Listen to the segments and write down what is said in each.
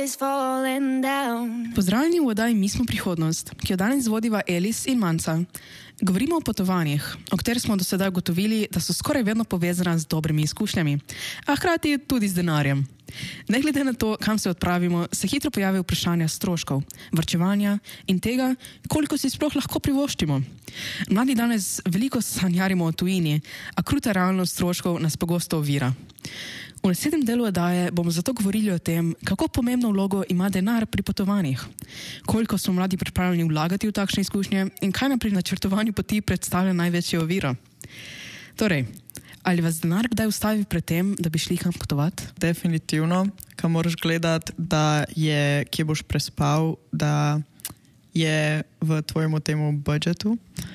is falling down. Pozdravljeni v oddaji Mi smo prihodnost, ki jo danes vodiva Elis in Manca. Govorimo o potovanjih, o katerih smo do sedaj ugotovili, da so skoraj vedno povezana z dobrimi izkušnjami, a hkrati tudi z denarjem. Ne glede na to, kam se odpravimo, se hitro pojavijo vprašanja stroškov, varčevanja in tega, koliko si sploh lahko privoščimo. Mladi danes veliko sanjarimo o tujini, a kruta realnost stroškov nas pogosto ovira. V naslednjem delu oddaje bomo zato govorili o tem, kako pomembno vlogo ima denar pri potovanjih, koliko so mladi pripravljeni vlagati v takšne izkušnje in kaj nam pri načrtovanju poti predstavlja največjo oviro. Torej, ali vas denar kdaj ustavi pred tem, da bi šli kam potovati? Definitivno, kam moraš gledati, da je, kje boš prespal, da je v tvojemu temu budžetu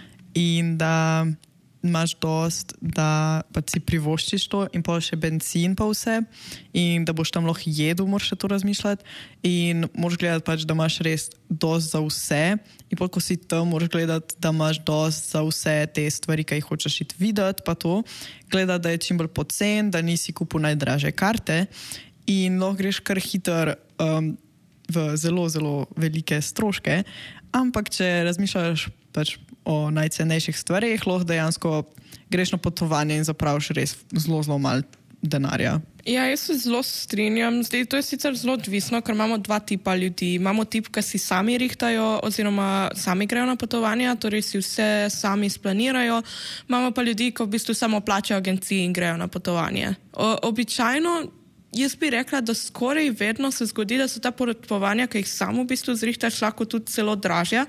in da imaš dost, da pa si privoščiš to in pa še benzin pa vse in da boš tam lahko jedel, moraš še to razmišljati in moraš gledati pač, da imaš res dost za vse in pa ko si tam moraš gledati, da imaš dost za vse te stvari, ki jih hočeš iti videti pa to, gledati, da je čim bolj pocen, da nisi kupil najdraže karte in lahko greš kar hiter v zelo, zelo velike stroške, ampak če razmišljaš pač o najcenejših stvarih, lahko dejansko greš na potovanje in zapraviš res zelo, zelo malo denarja. Ja, jaz se zelo strinjam. Zdaj, to je sicer zelo odvisno, ker imamo dva tipa ljudi. Imamo tip, ki si sami rihtajo oziroma sami grejo na potovanja, torej si vse sami splanirajo. Imamo pa ljudi, ki v bistvu samo plačajo agenciji in grejo na potovanje. Običajno jaz bi rekla, da skoraj vedno se zgodi, da so ta potovanja, ki jih samo v bistvu zrihtaš, lahko tudi celo dražja.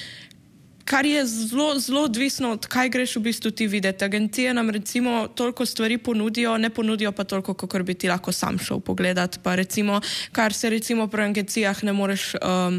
Kar je zelo, zelo odvisno, od kaj greš v bistvu ti videti. Agencije nam recimo toliko stvari ponudijo, ne ponudijo pa toliko, kakor bi ti lahko sam šel pogledati. Pa recimo, kar se recimo pri agencijah ne moreš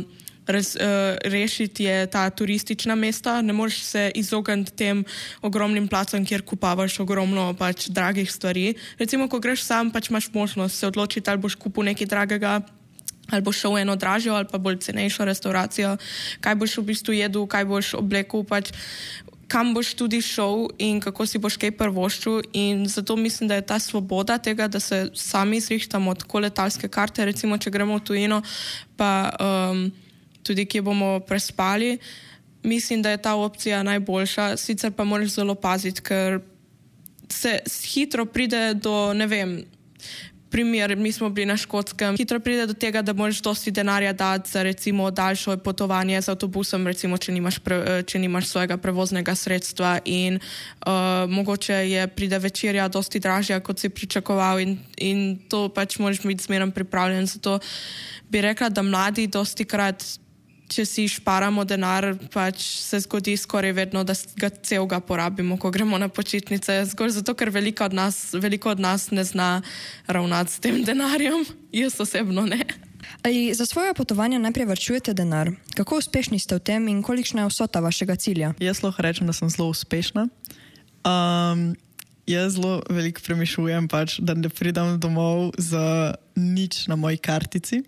rešiti, je ta turistična mesta. Ne moreš se izogniti tem ogromnim placom, kjer kupavaš ogromno pač dragih stvari. Recimo, ko greš sam, pač imaš možnost se odločiti, ali boš kupil nekaj dragega, ali boš šel v eno dražjo ali pa bolj cenejšo restauracijo, kaj boš v bistvu jedel, kaj boš oblekel, pač kam boš tudi šel in kako si boš kaj privoščil in zato mislim, da je ta svoboda tega, da se sami zrihtamo tako letalske karte, recimo, če gremo v tujino, pa tudi kje bomo prespali, mislim, da je ta opcija najboljša, sicer pa moraš zelo paziti, ker se hitro pride do, ne vem, primer, mi smo bili na Škotskem, hitro pride do tega, da moraš dosti denarja dati za recimo daljšo potovanje z avtobusom, recimo, če nimaš svojega prevoznega sredstva in mogoče pride večerja dosti dražja, kot si pričakoval in to pač moraš biti zmeraj pripravljen. Zato bi rekla, da mladi dosti krat, če si šparamo denar, pač se zgodi skoraj vedno, da ga celega porabimo, ko gremo na počitnice. Zgolj zato, ker veliko od nas ne zna ravnati s tem denarjem. Jaz osebno ne. Ali za svoje potovanje najprej varčujete denar? Kako uspešni ste v tem in kolikšna je vsota vašega cilja? Jaz lahko rečem, da sem zelo uspešna. Jaz zelo veliko premišljujem, pač, da ne pridem domov z nič na moji kartici.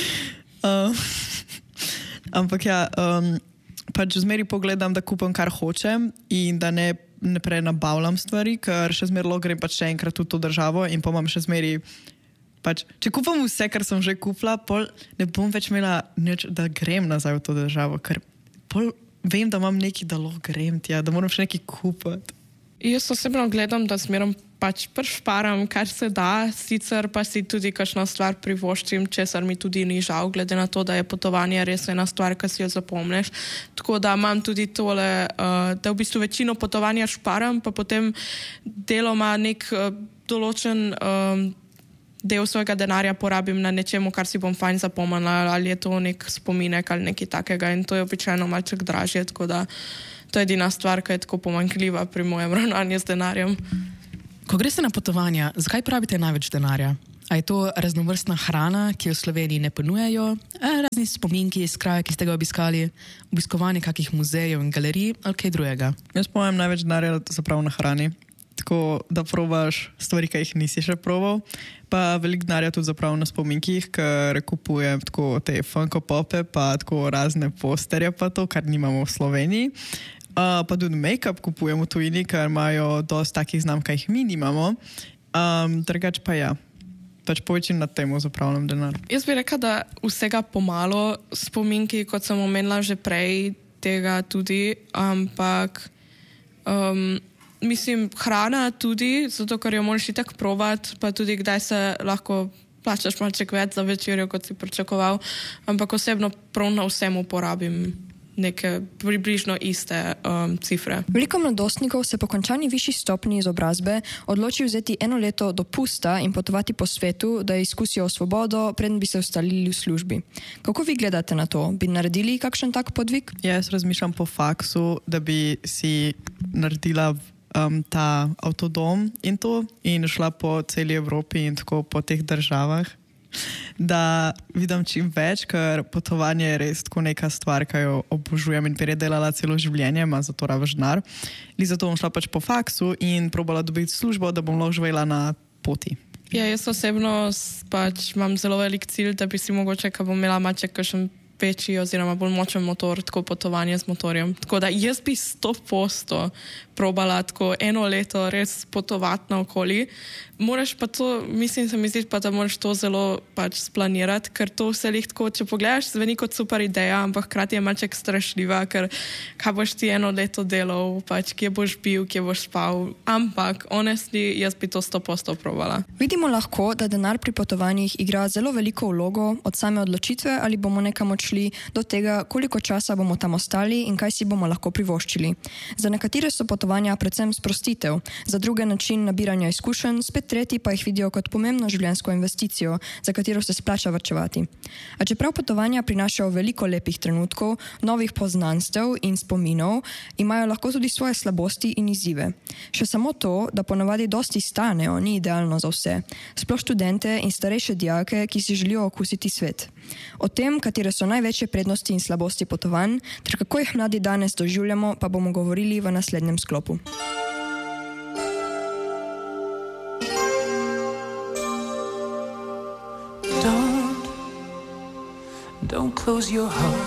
Ampak ja, pač zmeri pogledam, da kupam, kar hočem in da ne prenabavljam stvari, ker še zmeri grem pač še enkrat v to državo in pa imam še zmeri, pač, če kupam vse, kar sem že kupila, pol ne bom več imela nič, da grem nazaj v to državo, ker pol vem, da imam nekaj, da lahko grem tja, da moram še nekaj kupiti. Jaz osebno gledam, da zmerom pač šparam, kar se da, sicer pa si tudi kakšno stvar privoščim, česar mi tudi ni žal, glede na to, da je potovanje res ena stvar, ki si jo zapomneš. Tako da imam tudi tole, da v bistvu večino potovanja šparam, pa potem deloma nek določen del svojega denarja porabim na nečemu, kar si bom fajn zapomnila, ali je to nek spominek ali nekaj takega in to je običajno malček dražje, tako da to je edina stvar, ki je tako pomanjkljiva pri mojem ravnanju z denarjem. Ko greste na potovanja, zakaj porabite največ denarja? A je to raznovrstna hrana, ki jo v Sloveniji ne ponujajo, razni spominki iz kraja, ki ste ga obiskali, obiskovanje kakih muzejev in galerij ali kaj drugega? Jaz povem največ denarja zapravo na hrani. Tako da probaš stvari, ki jih nisi še probal, pa veliko denarja tudi zapravo na spominkih, ker kupujem tako te Funko Pope, pa tako razne posterje, pa to, kar nimamo v Sloveniji. Pa tudi make-up kupujem v tujini, ker imajo dosti takih znamk, ki jih mi nimamo. Drugač pa ja, pač povečini na temu zapravljam denar. Jaz bi rekla, da vsega pomalo, spominki, kot sem omenila že prej, tega tudi, ampak mislim, hrana tudi, zato ker jo moraš itak provat, pa tudi kdaj se lahko plačaš malček več za večerjo, kot si pričakoval, ampak osebno prav na vsem uporabim neke približno iste cifre. Veliko mladostnikov se po končani višji stopni izobrazbe odloči vzeti 1 leto dopusta in potovati po svetu, da izkusijo svobodo, preden bi se ustalili v službi. Kako vi gledate na to? Bi naredili kakšen tak podvig? Jaz razmišljam po faksu, da bi si naredila ta avtodom in šla po celi Evropi in tako po teh državah, da vidim čim več, ker potovanje je res tako neka stvar, ki jo obožujem in prej delala celo življenje, ima za to rabiš denar. Zato bom šla pač po faksu in probala dobiti službo, da bom lahko živela na poti. Ja, jaz osebno pač imam zelo velik cilj, da bi si mogoče, ko bom imela maček, kakšen večji oziroma bolj močen motor, tako potovanje z motorjem. Tako da jaz bi 100% probala tako 1 leto res potovati naokoli. Moraš pa to, mislim, se mi zdi pa, da moraš to zelo pač splanirati, ker to vse lih tako, če pogledaš, zveni kot super ideja, ampak hkrati je malček strašljiva, ker kaj boš ti 1 leto delal, pač kje boš bil, kje boš spal, ampak honestly, jaz bi to 100% probala. Vidimo lahko, da denar pri potovanjih igra zelo veliko vlogo od same odločitve, ali bomo nekam odšli, do tega, koliko časa bomo tam ostali in kaj si bomo lahko privoščili. Za nekatere so potovanja predvsem sprostitev, za druge način nabiranja izkušenj, spet tretji pa jih vidijo kot pomembno življenjsko investicijo, za katero se splača varčevati. A čeprav potovanja prinašajo veliko lepih trenutkov, novih poznanstev in spominov, imajo lahko tudi svoje slabosti in izzive. Še samo to, da ponavadi dosti stanejo, ni idealno za vse. Sploh študente in starejše dijake, ki si želijo okusiti svet. O tem, katere so največje prednosti in slabosti potovanj, ter kako jih mladi danes doživljamo, pa bomo govorili v naslednjem sklopu. Don't close your heart.